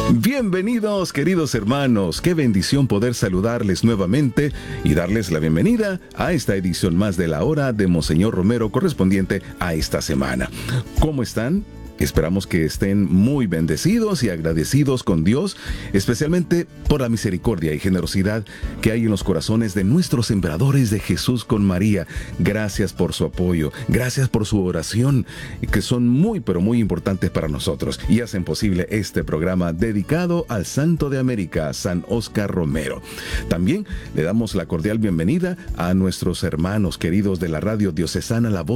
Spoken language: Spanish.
Bienvenidos, queridos hermanos. Qué bendición poder saludarles nuevamente y darles la bienvenida a esta edición más de la hora de Monseñor Romero correspondiente a esta semana. ¿Cómo están? Esperamos que estén muy bendecidos y agradecidos con Dios, especialmente por la misericordia y generosidad que hay en los corazones de nuestros sembradores de Jesús con María. Gracias por su apoyo, gracias por su oración, que son muy pero muy importantes para nosotros y hacen posible este programa dedicado al Santo de América, San Óscar Romero. También le damos la cordial bienvenida a nuestros hermanos queridos de la Radio Diocesana La Voz